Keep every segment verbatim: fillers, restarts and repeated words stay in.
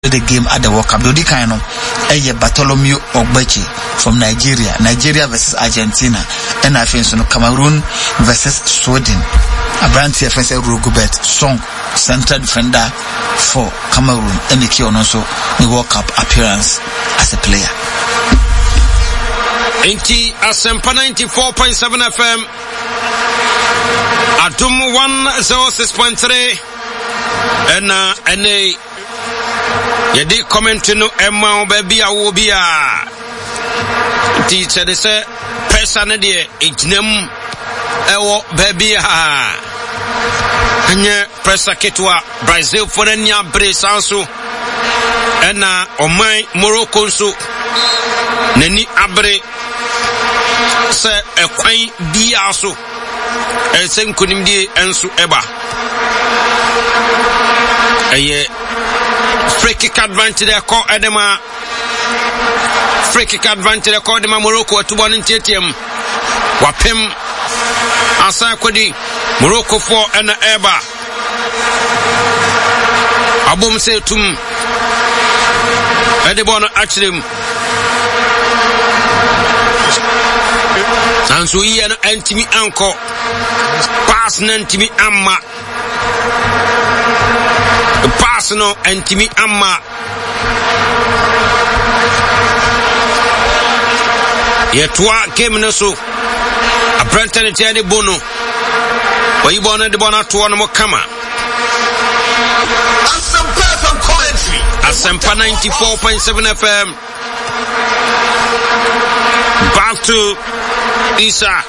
the game at the World Cup. Dodi Kaino, Eye Bartholomew Ogbechi from Nigeria, Nigeria versus Argentina, and I think so Cameroon versus Sweden. Abranti F S L Rugubert Song, central defender for Cameroon, and the key also the World Cup appearance as a player. Inti Asempa ninety-four point seven F M, Adum one oh six point three, and uh, and a Yedi comment no Emma baby awobia. Teacher they say person de ejinem ewo baby ha. Anye pressa ketwa Brazil for nya brace also. Ena omai Morocco so nani abre se ekwan bia so. Esen kunimdi enso eba. Eye free kick advantage there call Edema. Free kick advantage there call Edema Morocco to one in T T M. Wapim Asa Kwedi Morocco for and Eba. Abum say tum Edebona actually Sansu Ian Antimi Anko Pass Nantimi Amma Personal and Timmy Amma. Yetwa came no so. A Brenton and Tiani Bono. Where you born at the Bona to one more kama. Asempa ninety-four point seven F M. Back to Isa.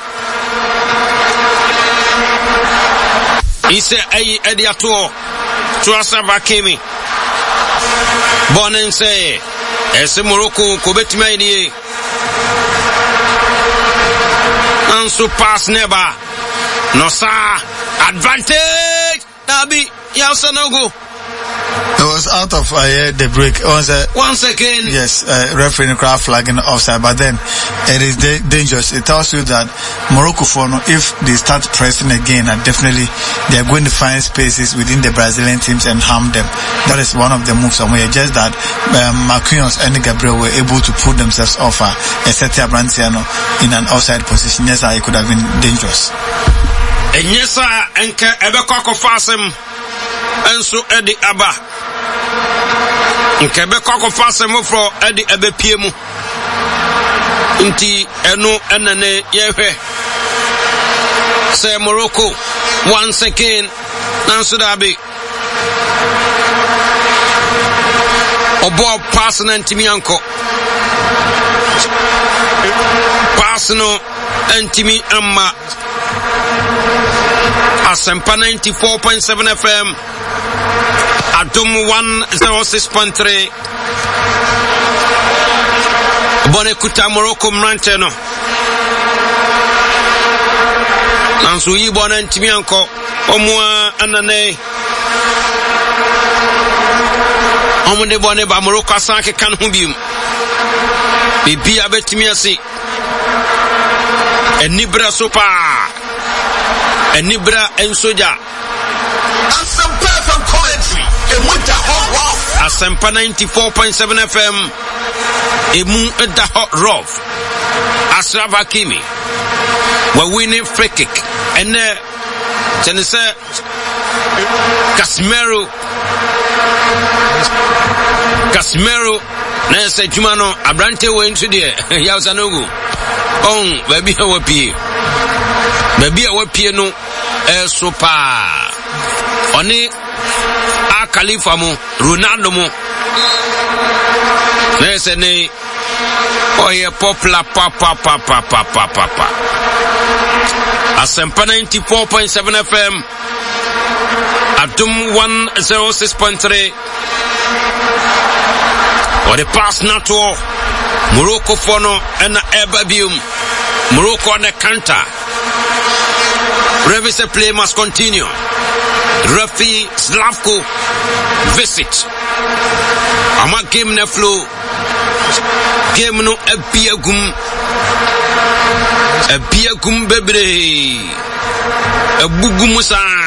Isa Ayi Ediato. Tuasa Vakemi Bonen say Ese Morocco Kubetime ni Ansu pass neba No sa advantage Nabi Yasanogo. It was out of uh, the break. Once, uh, Once again. Yes, uh, referee crowd flagging offside, but then it is da- dangerous. It tells you that Morocco, for no, if they start pressing again, uh, definitely they are going to find spaces within the Brazilian teams and harm them. That is one of the moves somewhere. Just that um, Marquinhos and Gabriel were able to put themselves off uh, a Setia Brantiano in an offside position. Yes, uh, it could have been dangerous. And yes, sir, and Ebeko Fasim. Enso edi aba nkebe kwako fase mofro edi ebe piemu nti enu enane yehwe se Morocco once again nanso dabi obo pass na ntimi anko pass no ntimi amma. Asempa ninety-four point seven F M Adum one oh six point three Bonekuta Morocco Mranteno Nansu yi bona ntimi anko omwa anane omunde bone ba Morocco asanke kan ho bium bibi abetimi ase enibra sopa Enibra and Soja. Asempa from Coventry. Asempa ninety-four point seven F M. Emu Eda Hot Rov. Ashraf Hakimi. We're winning free kick. And uh, Tenise Casemiro. Casemiro. Nese Jumano. Abrante went to the Yausanogu. Oh, baby, how be Baby, I will piano a super. Oni a Khalifa mo, Ronaldo mo. Nese ne. Oye popla pa pa pa pa pa pa pa pa. Asempa ninety-four point seven F M. Adum one oh six point three. Or the pass not to Morocco fono and Ebabium. Morocco on the counter. Referee play must continue. Referee Slavko visit. Ama game na flow. Game no ebiagum. Ebiagum bebre. Ebugum sa.